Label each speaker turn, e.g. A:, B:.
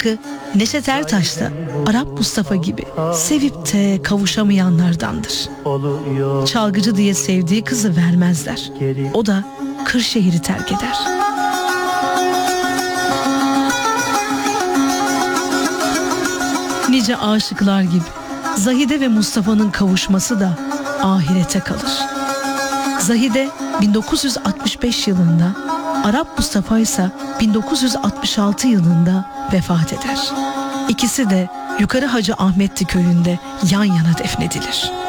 A: Tıpkı Neşet Ertaş da Arap Mustafa gibi sevip de kavuşamayanlardandır. Çalgıcı diye sevdiği kızı vermezler. O da Kırşehir'i terk eder. Nice aşıklar gibi Zahide ve Mustafa'nın kavuşması da ahirete kalır. Zahide 1965 yılında, Arap Mustafa ise 1966 yılında vefat eder. İkisi de Yukarı Hacı Ahmetli köyünde yan yana defnedilir.